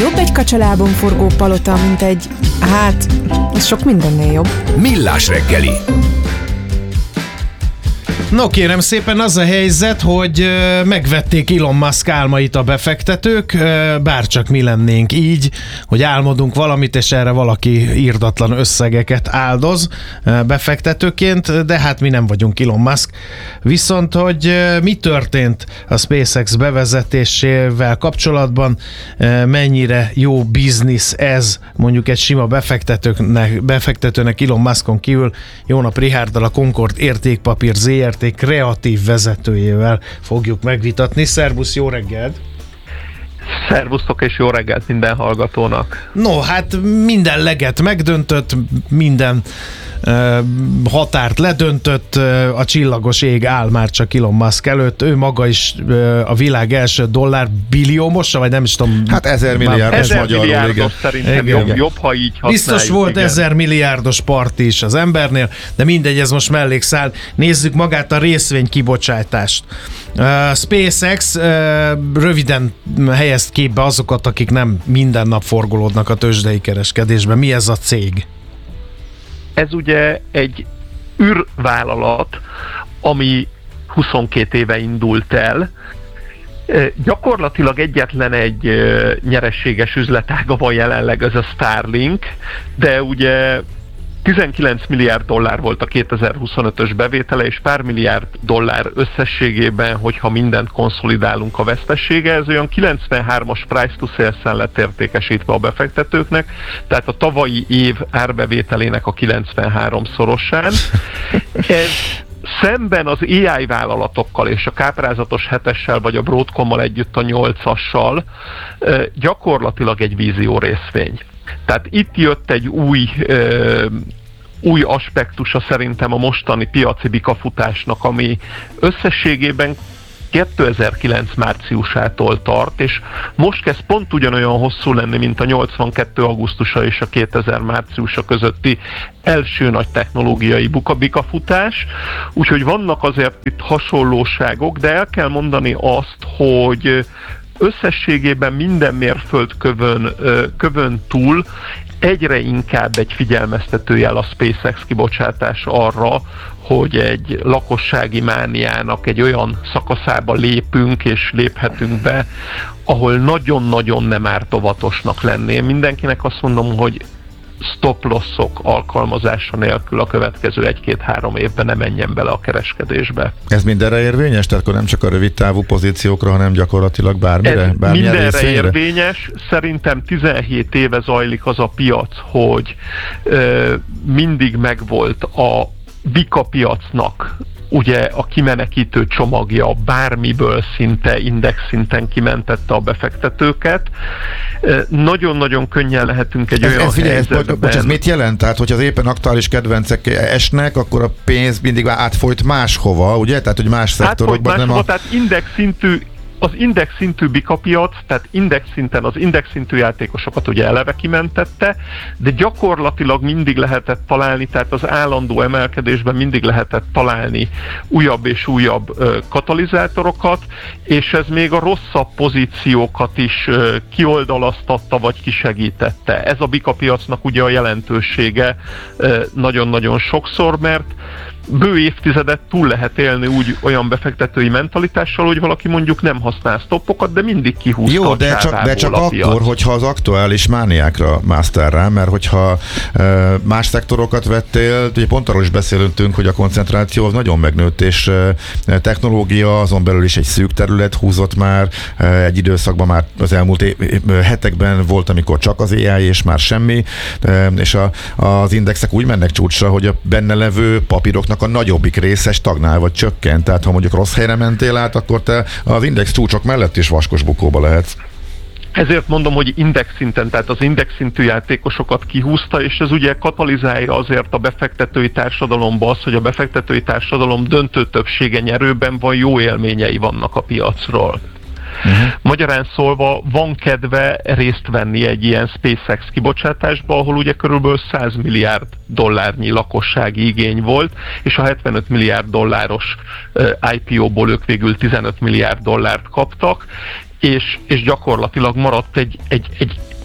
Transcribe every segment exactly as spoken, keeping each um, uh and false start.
Jobb egy kacsalábon forgó palota, mint egy... Hát, ez sok mindennél jobb. Millás reggeli. No kérem szépen, az a helyzet, hogy megvették Elon Musk álmait a befektetők, bárcsak mi lennénk így, hogy álmodunk valamit, és erre valaki irdatlan összegeket áldoz befektetőként, de hát mi nem vagyunk Elon Musk. Viszont, hogy mi történt a SpaceX bevezetésével kapcsolatban, mennyire jó biznisz ez mondjuk egy sima befektetőnek, befektetőnek Elon Muskon kívül. Jó nap, Richárddal, a Concord Értékpapír zé er té kreatív vezetőjével fogjuk megvitatni. Szervusz, jó reggelt! Szervusztok és jó reggelt minden hallgatónak! No, hát minden leget megdöntött, minden uh, határt ledöntött, uh, a csillagos ég áll már csak Elon Musk előtt, ő maga is uh, a világ első dollár billiómosa, vagy nem is tudom. Hát ezer milliárdos ezer magyarul, milliárdos igen. szerintem Igen. jobb, jobb, ha így használjuk. Biztos volt igen. ezer milliárdos parti is az embernél, de mindegy, ez most mellékszál. Nézzük magát a részvény kibocsátást. Uh, SpaceX uh, röviden helyezt képbe azokat, akik nem minden nap forgolódnak a tőzsdei kereskedésben. Mi ez a cég? Ez ugye egy űrvállalat, ami huszonkét éve indult el. E, gyakorlatilag egyetlen egy e, nyereséges üzletága van jelenleg, ez a Starlink, de ugye tizenkilenc milliárd dollár volt a kétezer-huszonötös bevétele, és pár milliárd dollár összességében, hogyha mindent konszolidálunk a vesztesége, ez olyan kilencvenhármas price to sales-en lett értékesítve a befektetőknek, tehát a tavalyi év árbevételének a kilencvenhárom szorosán. Ez szemben az á i vállalatokkal és a káprázatos hetessel vagy a Broadcommal együtt a nyolcassal gyakorlatilag egy vízió részvény. Tehát itt jött egy új, ö, új aspektusa szerintem a mostani piaci bikafutásnak, ami összességében kétezer-kilenc márciusától tart, és most kezd pont ugyanolyan hosszú lenni, mint a nyolcvankettő augusztusa és a kétezer márciusa közötti első nagy technológiai bikafutás, úgyhogy vannak azért itt hasonlóságok, de el kell mondani azt, hogy összességében minden mérföldkövön kövön túl egyre inkább egy figyelmeztető jel a SpaceX kibocsátás arra, hogy egy lakossági mániának egy olyan szakaszába lépünk és léphetünk be, ahol nagyon-nagyon nem árt óvatosnak lenni. Mindenkinek azt mondom, hogy stop-losszok alkalmazása nélkül a következő egy-két-három évben ne menjen bele a kereskedésbe. Ez mindenre érvényes? Tehát akkor nem csak a rövid távú pozíciókra, hanem gyakorlatilag bármire? Ez bármilyen mindenre részvényre? érvényes. Szerintem tizenhét éve zajlik az a piac, hogy ö, mindig megvolt a bikapiacnak ugye a kimenekítő csomagja, bármiből szinte index szinten kimentette a befektetőket. Nagyon-nagyon könnyen lehetünk egy ez, olyan ez, figyelj, helyzetben... Ez, bocs, ez mit jelent? Tehát, hogyha az éppen aktuális kedvencek esnek, akkor a pénz mindig átfolyt máshova, ugye? Tehát, hogy más szektorokban nem a... Tehát index szintű Az index szintű bikapiac, tehát index szinten az index szintű játékosokat ugye eleve kimentette, de gyakorlatilag mindig lehetett találni, tehát az állandó emelkedésben mindig lehetett találni újabb és újabb ö, katalizátorokat, és ez még a rosszabb pozíciókat is ö, kioldalaztatta vagy kisegítette. Ez a bikapiacnak ugye a jelentősége ö, nagyon-nagyon sokszor, mert bő évtizedet túl lehet élni úgy olyan befektetői mentalitással, hogy valaki mondjuk nem használ stoppokat, de mindig kihúzta. Jó, de csak, de csak akkor, hogyha az aktuális mániákra másztál rá, mert hogyha e, más szektorokat vettél, ugye pont arról is beszéltünk, hogy a koncentráció az nagyon megnőtt, és e, technológia azon belül is egy szűk terület húzott már, e, egy időszakban már az elmúlt é- hetekben volt, amikor csak az á i és már semmi, e, és a, az indexek úgy mennek csúcsra, hogy a benne levő papíroknak a nagyobbik része stagnál vagy csökkent, tehát ha mondjuk rossz helyre mentél át, akkor te az index csúcsok mellett is vaskos bukóba lehetsz. Ezért mondom, hogy index szinten, tehát az index szintű játékosokat kihúzta, és ez ugye katalizálja azért a befektetői társadalomba az, hogy a befektetői társadalom döntő többsége nyerőben van, jó élményei vannak a piacról. Uh-huh. Magyarán szólva van kedve részt venni egy ilyen SpaceX kibocsátásba, ahol ugye körülbelül száz milliárd dollárnyi lakossági igény volt, és a hetvenöt milliárd dolláros uh, i pé ó-ból ők végül tizenöt milliárd dollárt kaptak, és, és gyakorlatilag maradt egy, egy, egy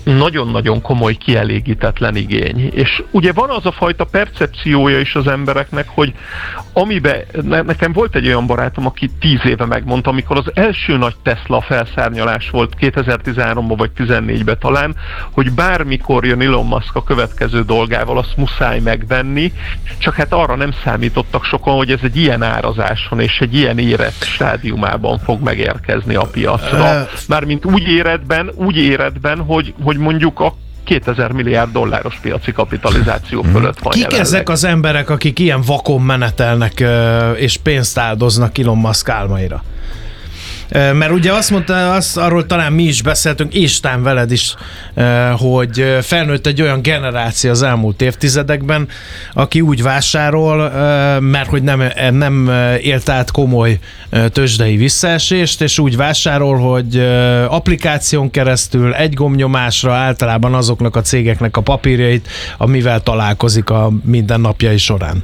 nagyon-nagyon komoly kielégítetlen igény. És ugye van az a fajta percepciója is az embereknek, hogy amiben, nekem volt egy olyan barátom, aki tíz éve megmondta, amikor az első nagy Tesla felszárnyalás volt kétezer-tizenháromban vagy tizennégyben talán, hogy bármikor jön Elon Musk a következő dolgával, azt muszáj megvenni, csak hát arra nem számítottak sokan, hogy ez egy ilyen árazáson és egy ilyen érett stádiumában fog megérkezni a piacra. Mármint úgy éretben, úgy éretben, hogy, hogy mondjuk a kétezer milliárd dolláros piaci kapitalizáció fölött van. Kik jelenleg. ezek az emberek, akik ilyen vakon menetelnek és pénzt áldoznak Elon Musk álmaira? Mert ugye azt mondta, azt, arról talán mi is beszéltünk, és talán veled is, hogy felnőtt egy olyan generáció az elmúlt évtizedekben, aki úgy vásárol, mert hogy nem, nem élt át komoly tőzsdei visszaesést, és úgy vásárol, hogy applikáción keresztül egy gombnyomásra általában azoknak a cégeknek a papírjait, amivel találkozik a mindennapjai során.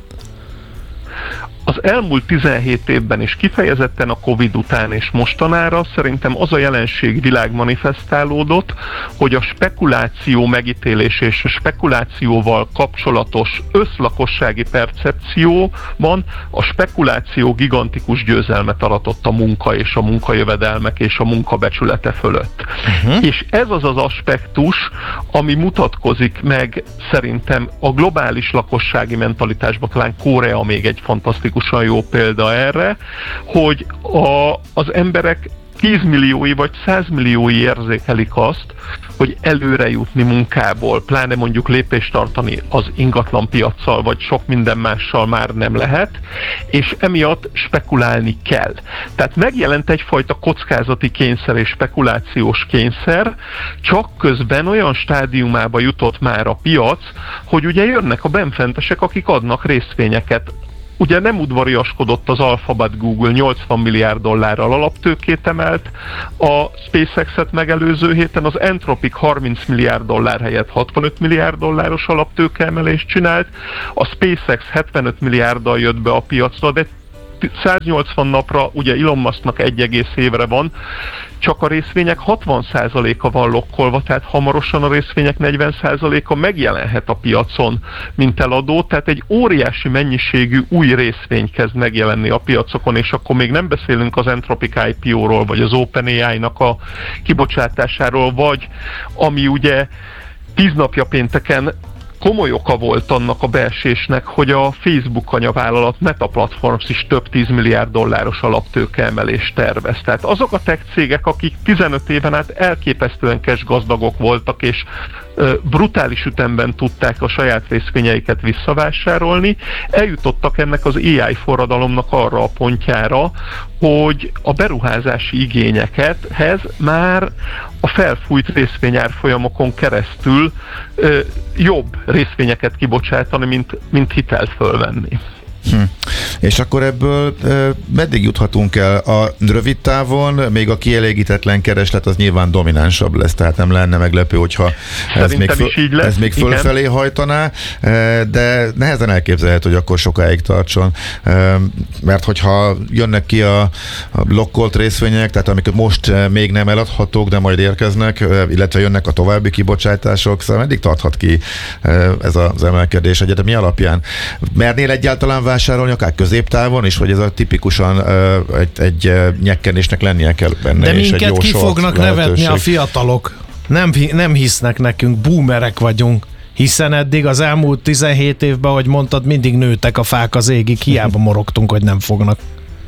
Az elmúlt tizenhét évben is kifejezetten a Covid után és mostanára szerintem az a jelenség világmanifestálódott, hogy a spekuláció megítélés és a spekulációval kapcsolatos összlakossági percepcióban a spekuláció gigantikus győzelmet aratott a munka és a munkajövedelmek és a munkabecsülete fölött. Uh-huh. És ez az az aspektus, ami mutatkozik meg szerintem a globális lakossági mentalitásban, talán Korea még egy fantasztikus jó példa erre, hogy a, az emberek tízmilliói vagy százmilliói érzékelik azt, hogy előre jutni munkából, pláne mondjuk lépést tartani az ingatlan piaccal, vagy sok minden mással már nem lehet, és emiatt spekulálni kell. Tehát megjelent egyfajta kockázati kényszer és spekulációs kényszer, csak közben olyan stádiumába jutott már a piac, hogy ugye jönnek a benfentesek, akik adnak részvényeket. Ugye nem udvariaskodott az Alphabet Google, nyolcvan milliárd dollárral alaptőkét emelt, a SpaceX-et megelőző héten az Anthropic harminc milliárd dollár helyett hatvanöt milliárd dolláros alaptőkeemelést csinált, a SpaceX hetvenöt milliárddal jött be a piacra, de száznyolcvan napra, ugye Elon Musknak egy egész évre van, csak a részvények hatvan százaléka van lokkolva, tehát hamarosan a részvények negyven százaléka megjelenhet a piacon, mint eladó, tehát egy óriási mennyiségű új részvény kezd megjelenni a piacokon, és akkor még nem beszélünk az Anthropic I P O-ról, vagy az OpenAI-nak a kibocsátásáról, vagy ami ugye tíz napja pénteken komoly oka volt annak a beesésnek, hogy a Facebook anyavállalat Meta Platforms is több tíz milliárd dolláros alaptőkeemelést tervez. Tehát azok a tech cégek, akik tizenöt éven át elképesztően cash gazdagok voltak, és ö, brutális ütemben tudták a saját részvényeiket visszavásárolni, eljutottak ennek az á i forradalomnak arra a pontjára, hogy a beruházási igényekhez már a felfújt részvényárfolyamokon keresztül ö, jobb részvényeket kibocsátani, mint, mint hitelt fölvenni. Hm. És akkor ebből e, meddig juthatunk el? A rövid távon még a kielégítetlen kereslet az nyilván dominánsabb lesz, tehát nem lenne meglepő, hogyha ez még, föl, ez még fölfelé hajtaná, e, de nehezen elképzelhető, hogy akkor sokáig tartson, e, mert hogyha jönnek ki a, a blokkolt részvények, tehát amiket most még nem eladhatók, de majd érkeznek, illetve jönnek a további kibocsátások, szóval meddig tarthat ki ez az emelkedés egyetem mi alapján? Mernél egyáltalán vásárolni, akár középtávon is, hogy ez a tipikusan uh, egy, egy uh, nyekkenésnek lennie kell benne. De és minket egy ki fognak nevetni a fiatalok. Nem, nem hisznek nekünk, boomerek vagyunk. Hiszen eddig az elmúlt tizenhét évben, ahogy mondtad, mindig nőtek a fák az égig, hiába morogtunk, hogy nem fognak.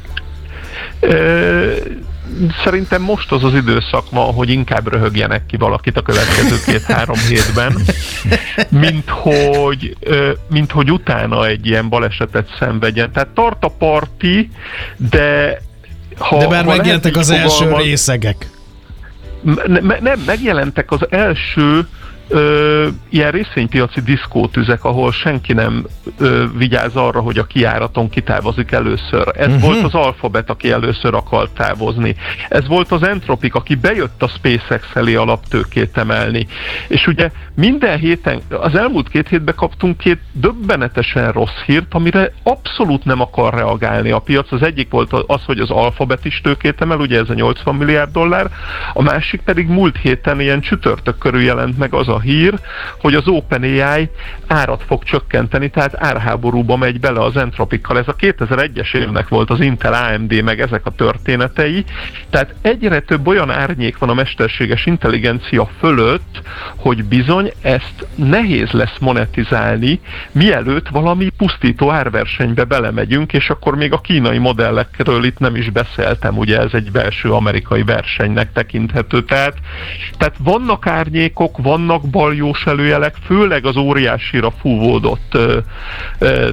Szerintem most az az időszak van, hogy inkább röhögjenek ki valakit a következő két-három hétben, mint hogy, mint hogy utána egy ilyen balesetet szenvedjen. Tehát tart a parti, de ha... De már ha megjelentek az első fogalmaz, részegek. Ne, nem, megjelentek az első ö, ilyen részvénypiaci diszkótüzek, ahol senki nem ö, vigyáz arra, hogy a kijáraton kitávozik először. Ez uh-huh. volt az Alphabet, aki először akart távozni. Ez volt az Anthropic, aki bejött a SpaceX elé alaptőkét emelni. És ugye minden héten, az elmúlt két hétben kaptunk két döbbenetesen rossz hírt, amire abszolút nem akar reagálni a piac. Az egyik volt az, hogy az Alphabet is tőkét emel, ugye ez a nyolcvan milliárd dollár, a másik pedig múlt héten ilyen csütörtök körül jelent meg az a hír, hogy az OpenAI árat fog csökkenteni, tehát árháborúba megy bele az Anthropikkal. Ez a kétezer-egyes évnek volt az Intel, á em dé, meg ezek a történetei. Tehát egyre több olyan árnyék van a mesterséges intelligencia fölött, hogy bizony ezt nehéz lesz monetizálni, mielőtt valami pusztító árversenybe belemegyünk, és akkor még a kínai modellekről itt nem is beszéltem, ugye ez egy belső amerikai versenynek tekinthető. Tehát, tehát vannak árnyékok, vannak baljós előjelek, főleg az óriásira fúvódott ö, ö,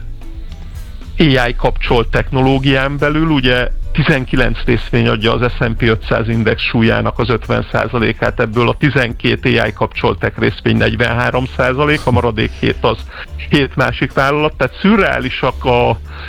á i kapcsolt technológián belül, ugye tizenkilenc részvény adja az es and pé ötszáz index súlyának az ötven százalékát, ebből a tizenkét á i kapcsolt tech részvény negyvenhárom százalék, a maradék hét az hét másik vállalat, tehát szürreálisak a,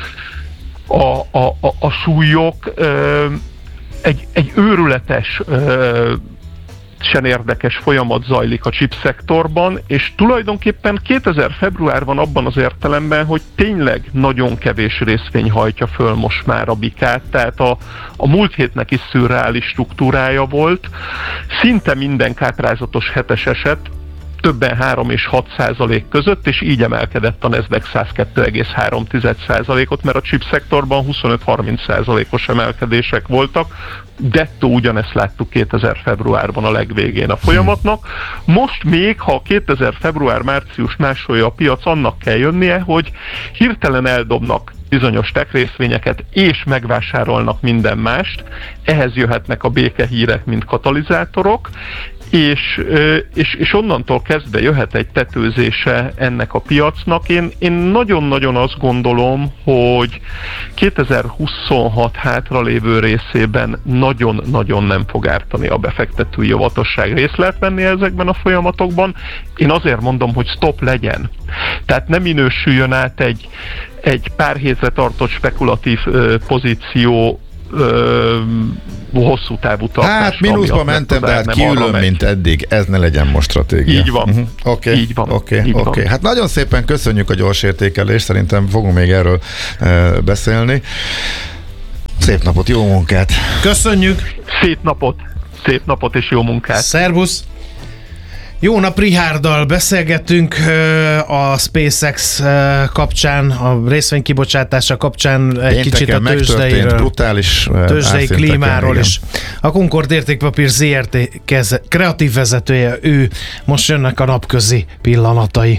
a, a, a, a súlyok, ö, egy, egy őrületes ö, sen érdekes folyamat zajlik a chip szektorban, és tulajdonképpen kétezer február van abban az értelemben, hogy tényleg nagyon kevés részvény hajtja föl most már a bikát, tehát a, a múlt hétnek is szürreális struktúrája volt, szinte minden káprázatos hetes eset többen három és hat százalék között, és így emelkedett a Nasdaq száz kettő egész három százalékot, mert a chip szektorban huszonöt-harminc százalékos emelkedések voltak. Dettó ugyanezt láttuk kétezer februárban a legvégén a folyamatnak. Most még, ha kétezer február-március másolja a piac, annak kell jönnie, hogy hirtelen eldobnak bizonyos tech részvényeket, és megvásárolnak minden mást. Ehhez jöhetnek a békehírek, mint katalizátorok, És, és, és onnantól kezdve jöhet egy tetőzése ennek a piacnak. Én, én nagyon-nagyon azt gondolom, hogy kétezer-huszonhat hátralévő részében nagyon-nagyon nem fog ártani a befektetői óvatosság. Részt lehet venni ezekben a folyamatokban. Én azért mondom, hogy stop legyen. Tehát nem minősüljön át egy, egy pár hétre tartott spekulatív ö, pozíció Ö, hosszú távú tartásra. Hát mínuszba mentem, de hát kiülöm, mint eddig. Ez ne legyen most stratégia. Így van. Uh-huh. Oké, okay. Így van. Okay. Így Okay. van. Hát nagyon szépen köszönjük a gyors értékelést, szerintem fogunk még erről uh, beszélni. Szép napot, jó munkát! Köszönjük! Szép napot! Szép napot és jó munkát! Szervusz! Jó nap, Richárddal beszélgettünk a SpaceX kapcsán, a részvénykibocsátása kapcsán egy kicsit a tőzsdeiről, brutális tőzsdei klímáról is. A Concord Értékpapír zé er té keze, kreatív vezetője ő. Most jönnek a napközi pillanatai.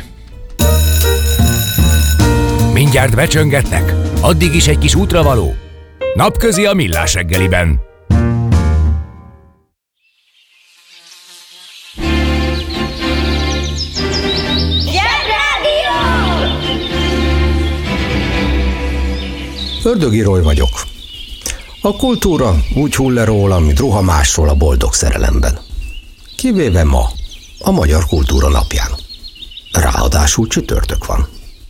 Mindjárt becsöngetnek, addig is egy kis útravaló. Napközi a Millás reggeliben. Ördögi Roy vagyok. A kultúra úgy hull le rólam, mint ruha másról a boldog szerelemben. Kivéve ma, a Magyar Kultúra napján. Ráadásul csütörtök van.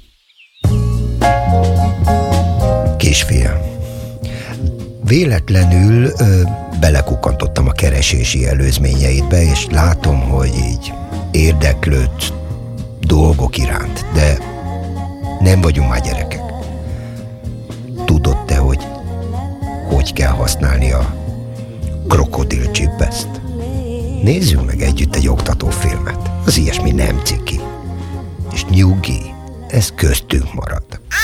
Kisfiam, véletlenül ö, belekukkantottam a keresési előzményeidbe, és látom, hogy így érdeklődsz dolgok iránt, de nem vagyunk már gyerekek. Tudod te, hogy hogy kell használni a krokodil chipest? Nézzünk meg együtt egy oktatófilmet. Az ilyesmi nem ciki. És nyugi, ez köztünk marad.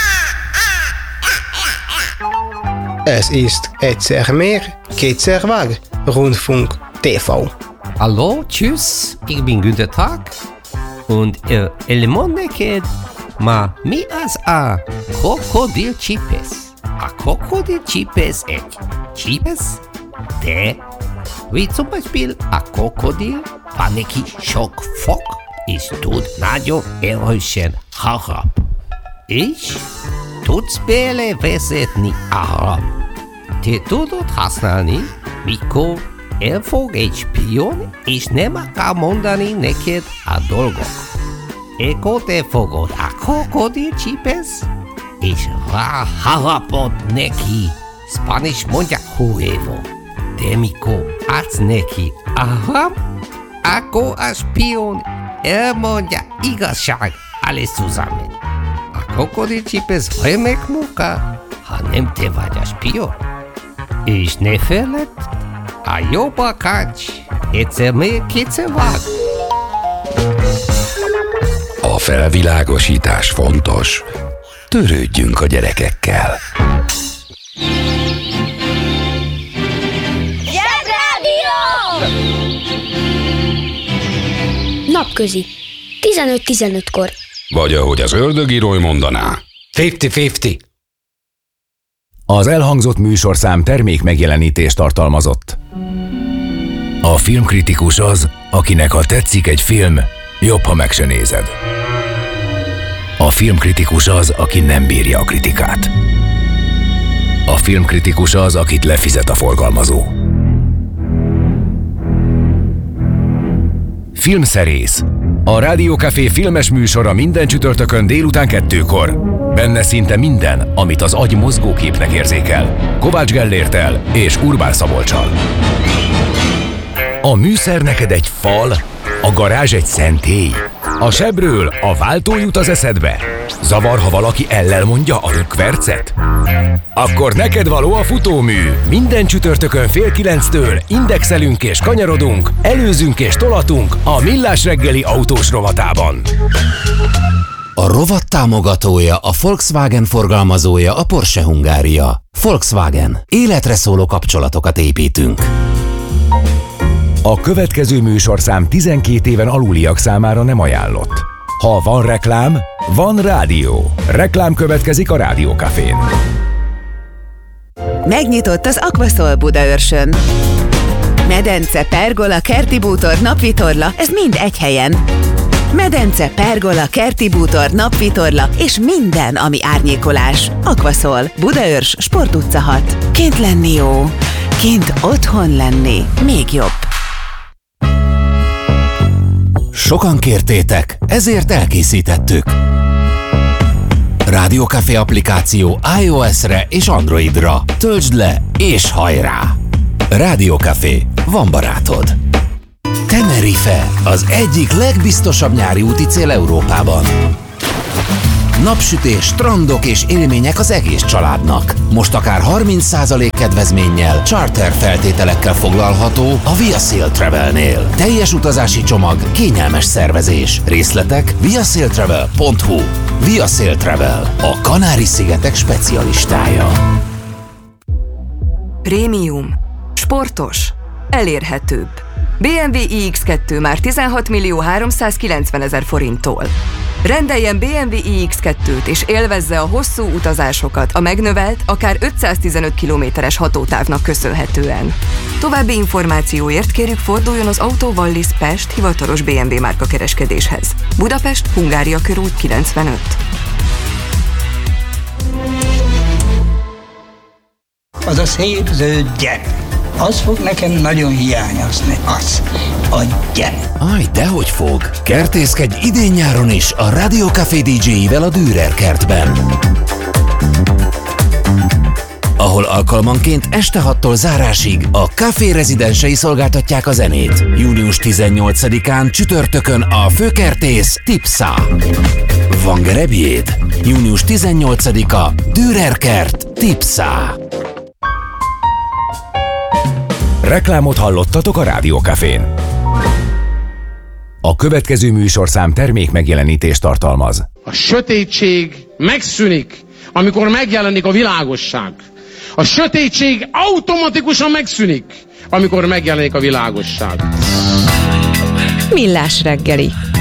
Ez ist egyszer mehr, kétszer vár, Rundfunk té vé. Hallo, tschüss, ich bin Günther Tag und äh, el mondeked, ma mi az a krokodil chipes? A krokodil chipes egy chipes? De, wie zum Beispiel a krokodil van neki sok fog, és tud nagyon erősen harap. És tudsz belevezetni arra. Te tudod használni, mikor elfog egy spion, és nem akar mondani neked a dolgok. Ekkor te fogod a krokodilcsipesz, és ráharapod neki. Spanish mondja huevo. De mikor adsz neki aham, akkor a spion elmondja igazság, alles zusammen. A krokodilcsipesz remek munka, ha nem te vagy a spion. És ne feled, a jobb akács egyszer még kétszer vág. A felvilágosítás fontos. Törődjünk a gyerekekkel. Zsebrádió! Napközi. tizenöt tizenötkor. Vagy ahogy az ördögírói mondaná. ötven-ötven. Az elhangzott műsorszám termék megjelenítést tartalmazott. A filmkritikus az, akinek ha tetszik egy film, jobb, ha meg se nézed. A filmkritikus az, aki nem bírja a kritikát. A filmkritikus az, akit lefizet a forgalmazó. Filmszerész. A Rádió Café filmes műsora minden csütörtökön délután kettőkor. Benne szinte minden, amit az agy mozgóképnek érzékel. Kovács Gellérttel és Urbán Szabolccsal. A műszer neked egy fal, a garázs egy szentély. A sebről a váltó jut az eszedbe. Zavar, ha valaki ellel mondja a rökkvercet? Akkor neked való a futómű. Minden csütörtökön fél kilenctől indexelünk és kanyarodunk, előzünk és tolatunk a Millás reggeli autós rovatában. A rovat támogatója, a Volkswagen forgalmazója, a Porsche Hungária. Volkswagen. Életre szóló kapcsolatokat építünk. A következő műsorszám tizenkét éven aluliak számára nem ajánlott. Ha van reklám, van rádió. Reklám következik a Rádió Cafén. Megnyitott az Aquaszol Budaörsön. Medence, pergola, kerti bútor, napvitorla, ez mind egy helyen. Medence, pergola, kerti bútor, napvitorla és minden, ami árnyékolás. Aquaszol, Budaörs, Sport utca hat. Kint lenni jó, kint otthon lenni még jobb. Sokan kértétek, ezért elkészítettük. Rádió Café applikáció iOS-re és Androidra. Töltsd le és hajrá! Rádió Café, van barátod. Tenerife, az egyik legbiztosabb nyári úti cél Európában. Napsütés, strandok és élmények az egész családnak. Most akár harminc százalék kedvezménnyel, charter feltételekkel foglalható a Via Sail Travelnél. Teljes utazási csomag, kényelmes szervezés. Részletek viasailtravel pont hu. Via Sail Travel, a Kanári-szigetek specialistája. Prémium. Sportos. Elérhetőbb. bé em vé i iksz kettő már tizenhat millió háromszázkilencvenezer forinttól. Rendeljen bé em vé i iksz kettőt és élvezze a hosszú utazásokat a megnövelt, akár ötszáztizenöt kilométeres hatótávnak köszönhetően. További információért kérjük forduljon az Auto Wallis Pest hivatalos bé em vé márka kereskedéshez. Budapest, Hungária körút kilencvenöt. Az a szép zöld gyep. Az fog nekem nagyon hiányozni, az, a gyep. Aj, dehogy fog! Kertészkedj idén-nyáron is a Rádió Café dé dzséivel a Dürer kertben. Ahol alkalmanként este hattól zárásig a Café rezidensei szolgáltatják a zenét. június tizennyolcadikán csütörtökön a főkertész Tipsa. Van gerebjéd? június tizennyolcadika Dürer kert Tipsa. Reklámot hallottatok a Rádió Cafén. A következő műsorszám termék megjelenítést tartalmaz. A sötétség megszűnik, amikor megjelenik a világosság. A sötétség automatikusan megszűnik, amikor megjelenik a világosság. Millás reggeli.